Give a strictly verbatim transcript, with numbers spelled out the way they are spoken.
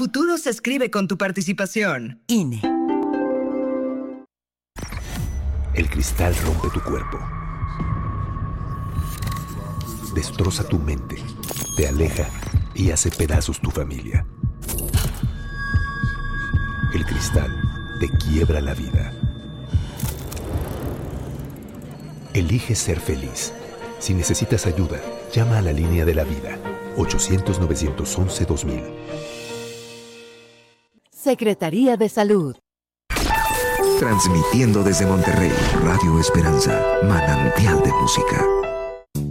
futuro se escribe con tu participación. I N E. El cristal rompe tu cuerpo. Destroza tu mente, te aleja y hace pedazos tu familia. El cristal te quiebra la vida. Elige ser feliz. Si necesitas ayuda, llama a la línea de la vida, ochocientos, novecientos once, dos mil. Secretaría de Salud. Transmitiendo desde Monterrey, Radio Esperanza, manantial de música.